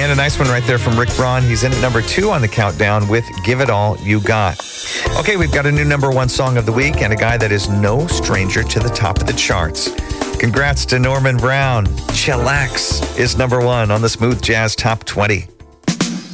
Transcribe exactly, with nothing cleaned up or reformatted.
And a nice one right there from Rick Braun. He's in at number two on the countdown with Give It All You Got. Okay, we've got a new number one song of the week and a guy that is no stranger to the top of the charts. Congrats to Norman Brown. Chillax is number one on the Smooth Jazz Top twenty.